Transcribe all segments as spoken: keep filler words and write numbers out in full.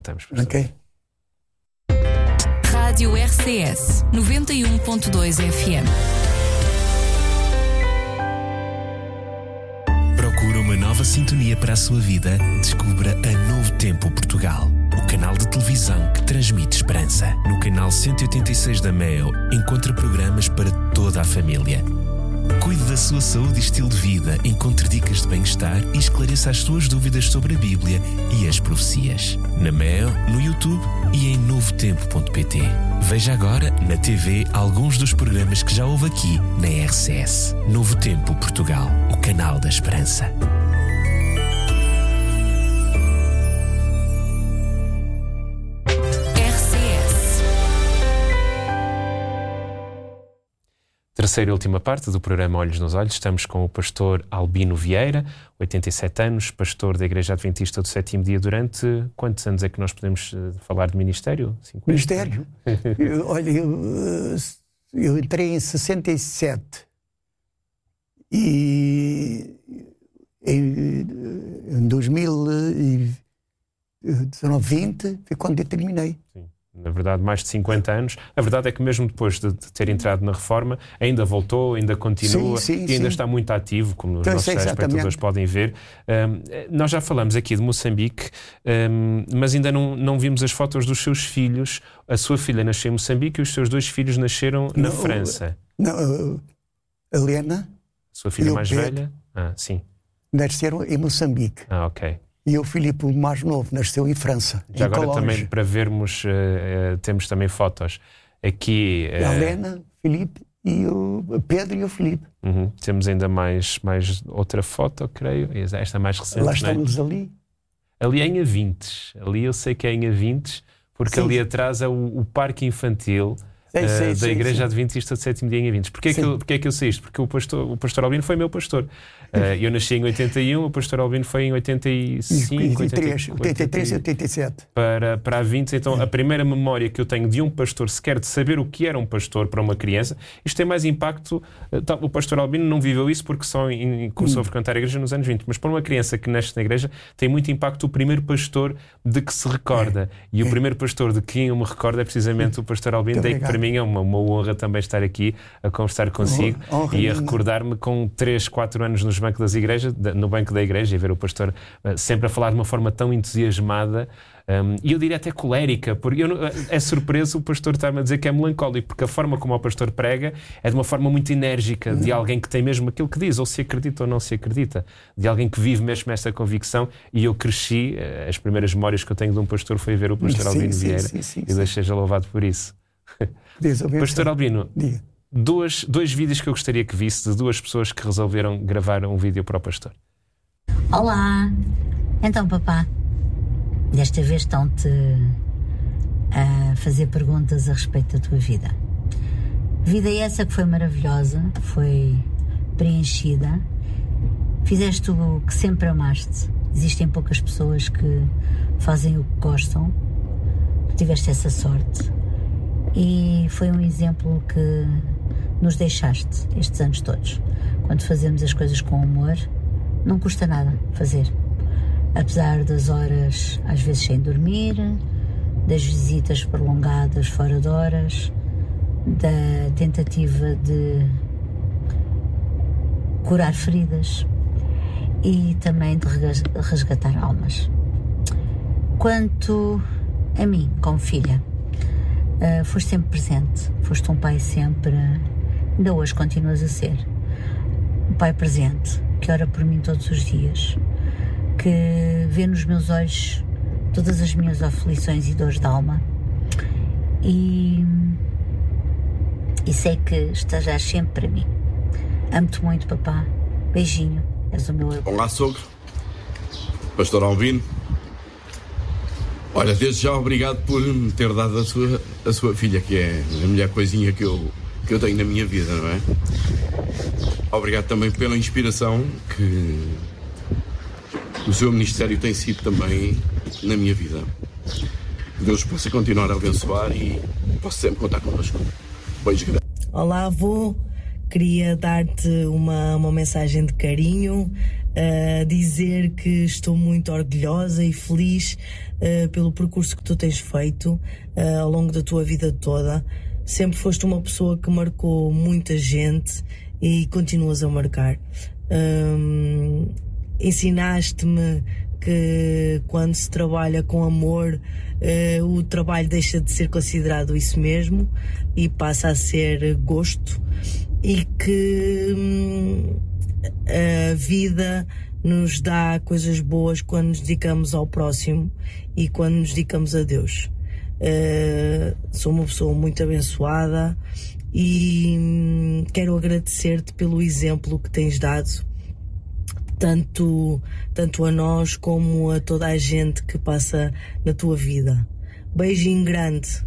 Estamos, ok. Rádio R C S noventa e um ponto dois F M. Procura uma nova sintonia para a sua vida? Descubra a Novo Tempo Portugal, o canal de televisão que transmite esperança. No canal cento e oitenta e seis da Meo, encontra programas para toda a família. Cuide da sua saúde e estilo de vida, encontre dicas de bem-estar e esclareça as suas dúvidas sobre a Bíblia e as profecias. Na Meo, no YouTube e em novo tempo ponto pt. Veja agora na T V alguns dos programas que já houve aqui na R C S. Novo Tempo Portugal, o canal da esperança. Terceira e última parte do programa Olhos nos Olhos. Estamos com o pastor Albino Vieira, oitenta e sete anos, pastor da Igreja Adventista do Sétimo Dia. Durante quantos anos é que nós podemos uh, falar de ministério? cinquenta? Ministério? eu, olha, eu, eu entrei em sessenta e sete e em, em dois mil e dezenove, vinte foi quando eu terminei. Sim. Na verdade, mais de cinquenta anos. A verdade é que mesmo depois de ter entrado na Reforma, ainda voltou, ainda continua, sim, sim, e ainda sim. está muito ativo, como os então, nossos telespectadores podem ver. Um, nós já falamos aqui de Moçambique, um, mas ainda não, não vimos as fotos dos seus filhos. A sua filha nasceu em Moçambique e os seus dois filhos nasceram na não, França. Não, a Helena, a sua filha mais Pedro, velha? Ah, sim. nasceram em Moçambique. Ah, ok. E o Filipe, o mais novo, nasceu em França. Já em agora Collonges. também para vermos, uh, uh, temos também fotos. Aqui... Uh, a Helena, Filipe e o Pedro e o Filipe. Uh-huh. Temos ainda mais, mais outra foto, creio. Esta mais recente. Lá estamos, não é? ali. Ali é em Avintes. Ali eu sei que é em Avintes, porque sim, ali atrás é o, o parque infantil sim, uh, sim, da sim, Igreja sim. Adventista do Sétimo Dia em Avintes. Porquê é que, porquê é que eu sei isto? Porque o pastor, o pastor Albino foi meu pastor. Uh, eu nasci em oitenta e um, o pastor Albino foi em oitenta e cinco, oitenta e três, oitenta e três e oitenta e sete. Para, para a vinte, então a primeira memória que eu tenho de um pastor, sequer de saber o que era um pastor para uma criança, isto tem mais impacto. O pastor Albino não viveu isso porque só em, começou a frequentar a igreja nos anos vinte, mas para uma criança que nasce na igreja tem muito impacto o primeiro pastor de que se recorda. É, e é. o primeiro pastor de quem eu me recordo é precisamente o pastor Albino, daí que para mim é uma, uma honra também estar aqui a conversar consigo honra, e a recordar-me com três, quatro anos nos bancos das igrejas, no banco da igreja, e ver o pastor uh, sempre a falar de uma forma tão entusiasmada, um, e eu diria até colérica, porque eu não, é surpreso o pastor estar-me a dizer que é melancólico, porque a forma como o pastor prega é de uma forma muito enérgica, de alguém que tem mesmo aquilo que diz, ou se acredita ou não se acredita, de alguém que vive mesmo esta convicção. E eu cresci, uh, as primeiras memórias que eu tenho de um pastor foi ver o pastor sim, Albino sim, Vieira, sim, sim, e Deus seja louvado por isso. Pastor Albino, diga. Duas, dois vídeos que eu gostaria que visse de duas pessoas que resolveram gravar um vídeo para o pastor. Olá, então papá, desta vez estão-te a fazer perguntas a respeito da tua vida. Vida essa que foi maravilhosa, foi preenchida, fizeste o que sempre amaste. Existem poucas pessoas que fazem o que gostam, tu tiveste essa sorte e foi um exemplo que nos deixaste estes anos todos. Quando fazemos as coisas com amor, não custa nada fazer. Apesar das horas, às vezes sem dormir, das visitas prolongadas fora de horas, da tentativa de curar feridas e também de resgatar almas. Quanto a mim, como filha, uh, foste sempre presente, foste um pai sempre... Ainda hoje continuas a ser um pai presente, que ora por mim todos os dias, que vê nos meus olhos todas as minhas aflições e dores de alma, e, e sei que estarás sempre para mim. Amo-te muito, papá. Beijinho, és o meu... Olá, sogro, pastor Albino. Olha, desde já obrigado por me ter dado a sua, a sua filha, que é a melhor coisinha que eu que eu tenho na minha vida, não é? Obrigado também pela inspiração que o seu ministério tem sido também na minha vida. Que Deus possa continuar a abençoar e posso sempre contar connosco. Beijo grande. Olá, avô. Queria dar-te uma, uma mensagem de carinho uh, dizer que estou muito orgulhosa e feliz uh, pelo percurso que tu tens feito uh, ao longo da tua vida toda. Sempre foste uma pessoa que marcou muita gente e continuas a marcar. Um, ensinaste-me que quando se trabalha com amor, uh, o trabalho deixa de ser considerado isso mesmo e passa a ser gosto, e que hum, a vida nos dá coisas boas quando nos dedicamos ao próximo e quando nos dedicamos a Deus. Uh, sou uma pessoa muito abençoada e hum, quero agradecer-te pelo exemplo que tens dado, tanto, tanto a nós como a toda a gente que passa na tua vida. Beijinho grande.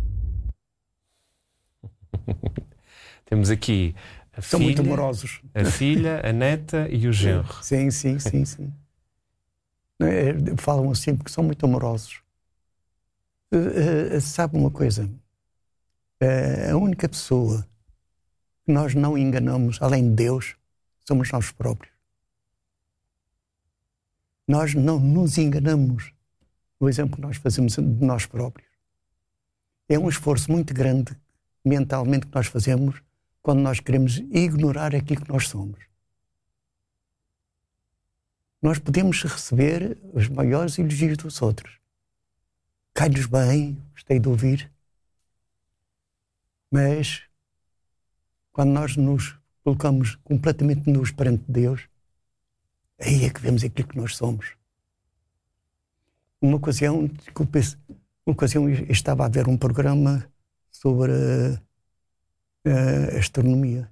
Temos aqui a São filha, muito amorosos. a filha, a neta e o genro. Sim, sim, sim, sim. É, falam assim porque são muito amorosos. Uh, uh, sabe uma coisa? Uh, a única pessoa que nós não enganamos, além de Deus, somos nós próprios. Nós não nos enganamos no exemplo que nós fazemos de nós próprios. É um esforço muito grande mentalmente que nós fazemos quando nós queremos ignorar aquilo que nós somos. Nós podemos receber os maiores elogios dos outros. Cai-nos bem, gostei de ouvir. Mas quando nós nos colocamos completamente nus perante Deus, aí é que vemos aquilo que nós somos. Uma ocasião, desculpe, uma ocasião eu estava a ver um programa sobre a, a astronomia.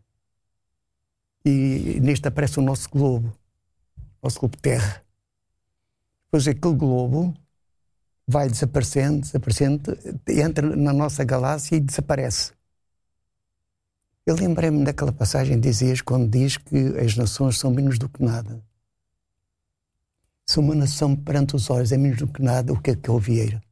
E neste aparece o nosso globo, o nosso globo Terra. Depois aquele globo vai desaparecendo, desaparecendo, entra na nossa galáxia e desaparece. Eu lembrei-me daquela passagem de Isaías quando diz que as nações são menos do que nada. Se uma nação perante os olhos é menos do que nada, o que é que é o Vieira?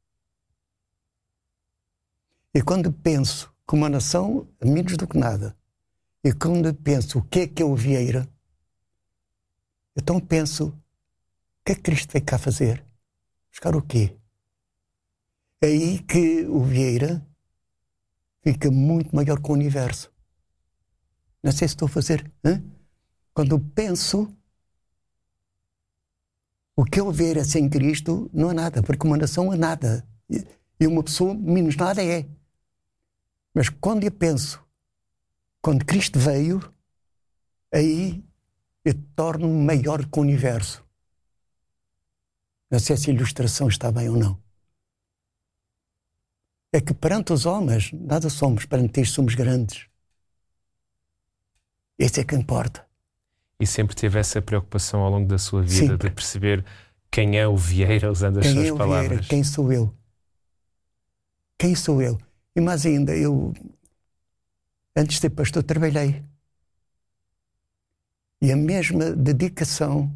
E quando penso que uma nação é menos do que nada, e quando penso o que é que é o Vieira, então penso, o que é que Cristo veio cá fazer? Buscar o quê? É aí que o Vieira fica muito maior que o universo. Não sei se estou a fazer. Hein? Quando eu penso o que eu ver é sem Cristo, não é nada, porque uma nação é nada. E uma pessoa menos nada é. Mas quando eu penso, quando Cristo veio, aí eu torno-me maior que o universo. Não sei se a ilustração está bem ou não. É que perante os homens, nada somos, perante isto somos grandes. Esse é que importa. E sempre teve essa preocupação ao longo da sua vida, Sempre. de perceber quem é o Vieira, usando as Quem suas é o palavras. Vieira? Quem sou eu? Quem sou eu? E mais ainda, eu, antes de ser pastor, trabalhei. E a mesma dedicação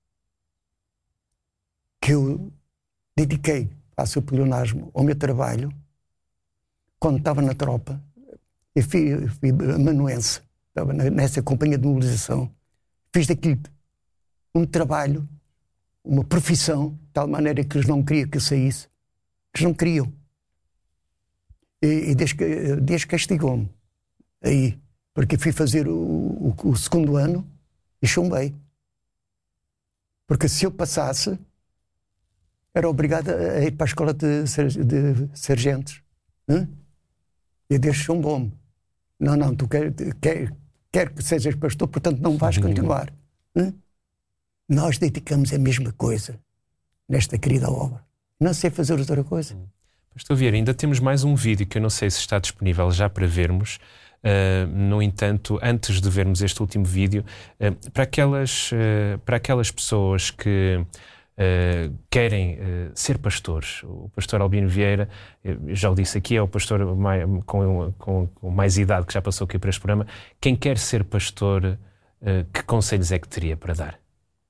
que eu dediquei, faço o pleonasmo, ao meu trabalho, quando estava na tropa, eu fui, fui amanuense, estava nessa companhia de mobilização, fiz daquilo um trabalho, uma profissão, de tal maneira que eles não queriam que eu saísse. Eles não queriam. E, e Deus, Deus castigou-me aí, porque fui fazer o, o, o segundo ano e chumbei. Porque se eu passasse, era obrigado a ir para a escola de, de sargentos. Hã? E Deus chumbou-me. Não, não, tu quer, quer, quer que sejas pastor, portanto não vais continuar. Hã? Nós dedicamos a mesma coisa nesta querida obra. Não sei fazer outra coisa. Pastor Vieira, ainda temos mais um vídeo que eu não sei se está disponível já para vermos. Uh, no entanto, antes de vermos este último vídeo, uh, para, aquelas, uh, para aquelas pessoas que uh, querem uh, ser pastores, o pastor Albino Vieira, eu já o disse aqui, é o pastor mais, com, com, com mais idade que já passou aqui por este programa. Quem quer ser pastor, uh, que conselhos é que teria para dar?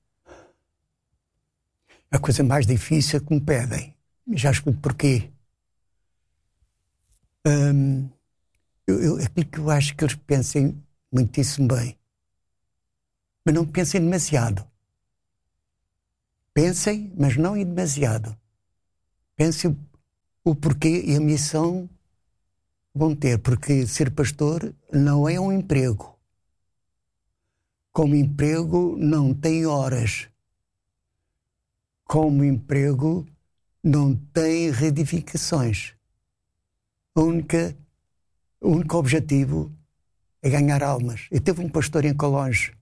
A coisa mais difícil é que me pedem. Já explico porquê. Hum, eu, eu, aquilo que eu acho que eles pensem muitíssimo bem. Mas não pensem demasiado. Pensem, mas não em demasiado. Pensem o porquê e a missão vão ter, porque ser pastor não é um emprego. Como emprego não tem horas. Como emprego não tem reedificações. A única, o único objetivo é ganhar almas. Eu teve um pastor em Colonge,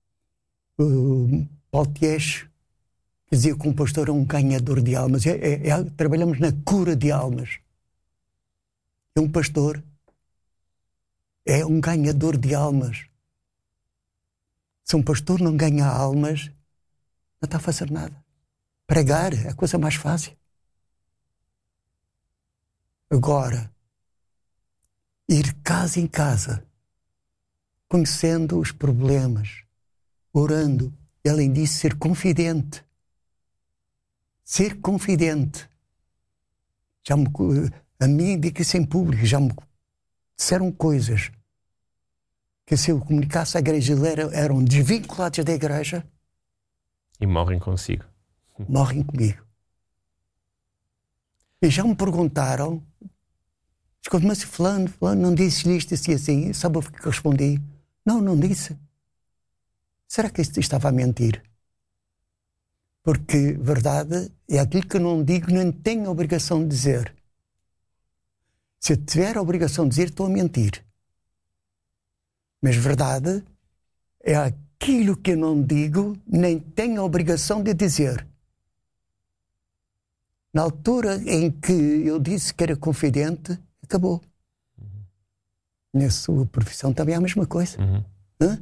o Paulo Tiesche, que dizia que um pastor é um ganhador de almas. É, é, é, trabalhamos na cura de almas. E um pastor é um ganhador de almas. Se um pastor não ganha almas, não está a fazer nada. Pregar é a coisa mais fácil. Agora, ir casa em casa, conhecendo os problemas, orando, e além disso, ser confidente. Ser confidente. Já me, a mim, diga-se em público, já me disseram coisas que se eu comunicasse à igreja, eram, eram desvinculados da igreja. E morrem consigo. Morrem comigo. E já me perguntaram, mas fulano, fulano não disse isto assim, assim. Sabe o que eu respondi? Não, não disse. Será que isto estava a mentir? Porque verdade é aquilo que eu não digo, nem tenho a obrigação de dizer. Se eu tiver a obrigação de dizer, estou a mentir. Mas verdade é aquilo que eu não digo, nem tenho a obrigação de dizer. Na altura em que eu disse que era confidente, acabou. Uhum. Na sua profissão também é a mesma coisa. Uhum. Hã?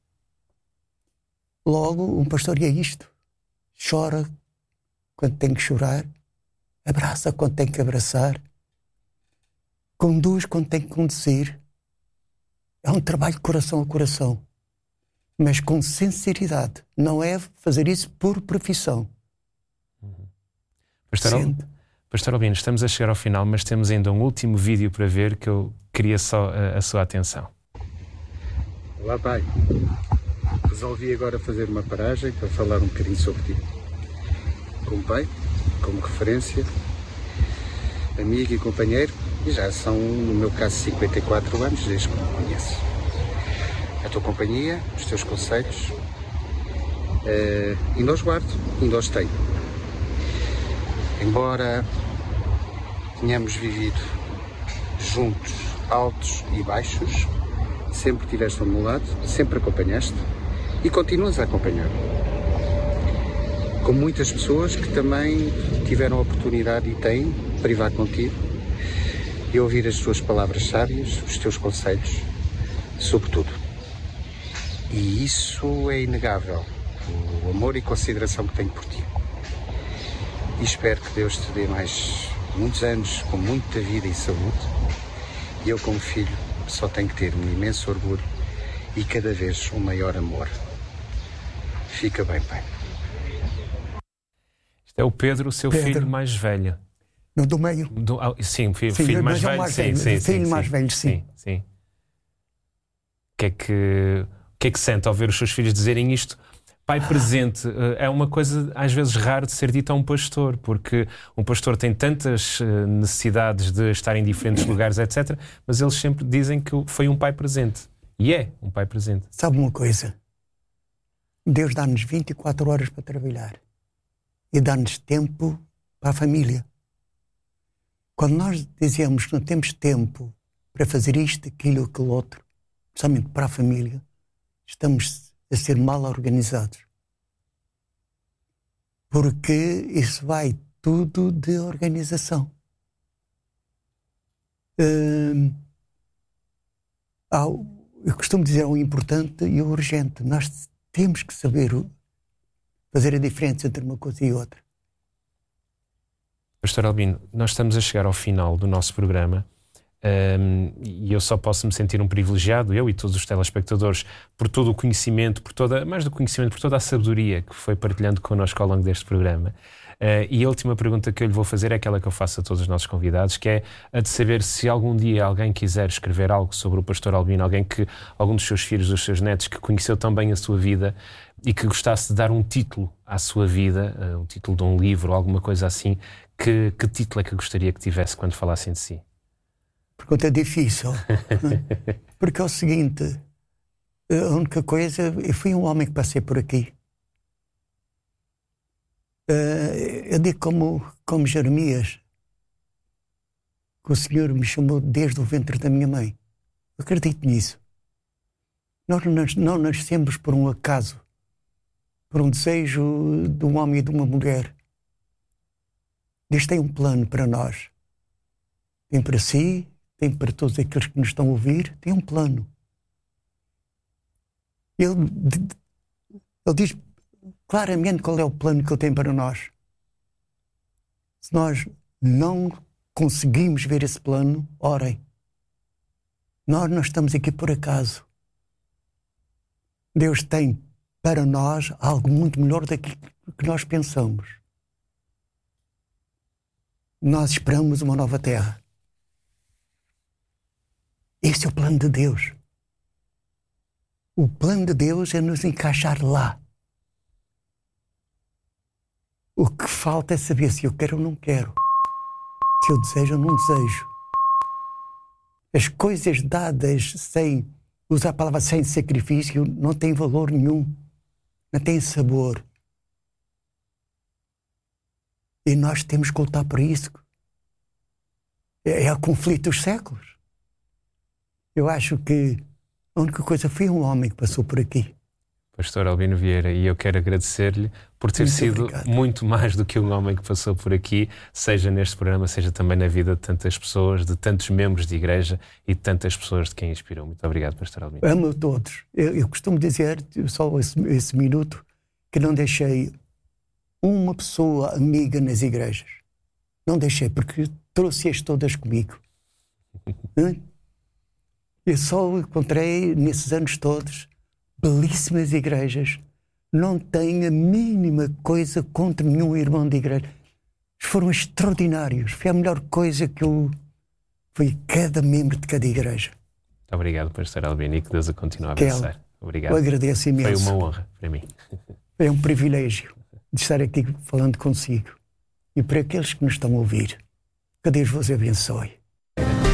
Logo, um pastor é isto. Chora quando tem que chorar, abraça quando tem que abraçar, conduz quando tem que conduzir. É um trabalho de coração a coração, mas com sinceridade. Não é fazer isso por profissão. Uhum. Pastor, Al... Pastor Albino, estamos a chegar ao final, mas temos ainda um último vídeo para ver que eu queria só a, a sua atenção. Olá, pai. Resolvi agora fazer uma paragem para falar um bocadinho sobre ti. Como pai, como referência, amigo e companheiro, e já são, no meu caso, cinquenta e quatro anos desde que me conheço. A tua companhia, os teus conselhos, uh, ainda os guardo, ainda os tenho. Embora tenhamos vivido juntos, altos e baixos, sempre estiveste ao meu lado, sempre acompanhaste e continuas a acompanhar. Como muitas pessoas que também tiveram a oportunidade e têm de privar contigo e ouvir as tuas palavras sábias, os teus conselhos, sobre tudo. E isso é inegável, o amor e consideração que tenho por ti. E espero que Deus te dê mais muitos anos com muita vida e saúde. E eu, como filho, só tenho que ter um imenso orgulho e cada vez um maior amor. Fica bem, pai. Este é o Pedro, o seu Pedro. filho mais velho. No do meio. Do, sim, filho, sim, filho mais velho. mais sim, velho. Sim, filho sim, mais sim, velho, sim. sim, sim. O que é que, o que é que sente ao ver os seus filhos dizerem isto? Pai presente é uma coisa às vezes rara de ser dita a um pastor, porque um pastor tem tantas necessidades de estar em diferentes lugares, etcétera, mas eles sempre dizem que foi um pai presente. E é um pai presente. Sabe uma coisa? Deus dá-nos vinte e quatro horas para trabalhar e dá-nos tempo para a família. Quando nós dizemos que não temos tempo para fazer isto, aquilo, aquilo outro, especialmente para a família, estamos a ser mal organizados. Porque isso vai tudo de organização. Hum, eu costumo dizer o importante e o urgente. Nós temos que saber fazer a diferença entre uma coisa e outra. Pastor Albino, nós estamos a chegar ao final do nosso programa. Um, e eu só posso me sentir um privilegiado, eu e todos os telespectadores, por todo o conhecimento, por toda, mais do conhecimento, por toda a sabedoria que foi partilhando connosco ao longo deste programa. Uh, e a última pergunta que eu lhe vou fazer é aquela que eu faço a todos os nossos convidados, que é a de saber se algum dia alguém quiser escrever algo sobre o Pastor Albino, alguém que, algum dos seus filhos, dos seus netos, que conheceu tão bem a sua vida e que gostasse de dar um título à sua vida, uh, o título de um livro ou alguma coisa assim, que, que título é que gostaria que tivesse quando falassem de si? Pergunta difícil. Porque é o seguinte, a única coisa, eu fui um homem que passei por aqui. Uh, eu digo como, como Jeremias, que o Senhor me chamou desde o ventre da minha mãe. Eu acredito nisso. Nós não nascemos por um acaso, por um desejo de um homem e de uma mulher. Deus tem um plano para nós. Tem para si, tem para todos aqueles que nos estão a ouvir, tem um plano. Ele, ele diz claramente qual é o plano que ele tem para nós. Se nós não conseguimos ver esse plano, orem. Nós não estamos aqui por acaso. Deus tem para nós algo muito melhor daquilo que nós pensamos. Nós esperamos uma nova terra. Esse é o plano de Deus. O plano de Deus é nos encaixar lá. O que falta é saber se eu quero ou não quero. Se eu desejo ou não desejo. As coisas dadas sem usar a palavra sem sacrifício não têm valor nenhum. Não têm sabor. E nós temos que lutar por isso. É, é o conflito dos séculos. Eu acho que a única coisa foi um homem que passou por aqui. Pastor Albino Vieira, e eu quero agradecer-lhe por ter Muito sido obrigado. muito mais do que um homem que passou por aqui, seja neste programa, seja também na vida de tantas pessoas, de tantos membros de igreja e de tantas pessoas de quem inspirou. Muito obrigado, Pastor Albino. Amo a todos. Eu, eu costumo dizer, só esse, esse minuto, que não deixei uma pessoa amiga nas igrejas. Não deixei, porque trouxe-as todas comigo. Eu só encontrei, nesses anos todos, belíssimas igrejas. Não tenho a mínima coisa contra nenhum irmão de igreja. Foram extraordinários. Foi a melhor coisa que eu... Foi cada membro de cada igreja. Muito obrigado, Pastor Albino, e que Deus a continue a Kel, abençoar. Obrigado. Eu agradeço imenso. Foi uma honra para mim. É um privilégio de estar aqui falando consigo. E para aqueles que nos estão a ouvir, que Deus vos abençoe.